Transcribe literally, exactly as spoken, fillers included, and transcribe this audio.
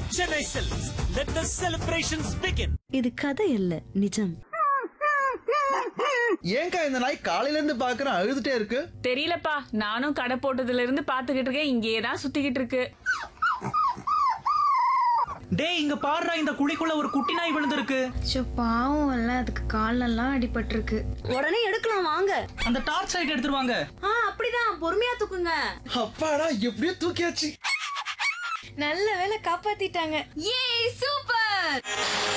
Chennai Silks. Let the celebrations begin. இது கதை இல்ல, நிஜம். ஏங்கா இந்த நாய் காலையில இருந்து பாக்குறேன் அழுதுட்டே இருக்கு? தெரியலப்பா, நானும் கடை போட்டதுல இருந்து பாத்துக்கிட்டு இருக்கேன். இங்கேயே தான் சுத்திக்கிட்டு இருக்கு. டேய், இங்க பாருடா, இந்த குழிக்குள்ள ஒரு குட்டி நாய் விழுந்திருக்கு. சோ பாவம் இல்ல, அதுக்கு காலெல்லாம் அடிபட்டிருக்கு. உடனே எடுக்கலாம் வாங்க. அந்த டார்ச் லைட் எடுத்துருவாங்க. ஆ, அப்படிதான், பொறுமையா தூக்குங்க. அப்பாடா, எப்படியோ தூக்கியாச்சு. நல்ல வேளை காப்பாத்திட்டாங்க. ஏ சூப்பர்.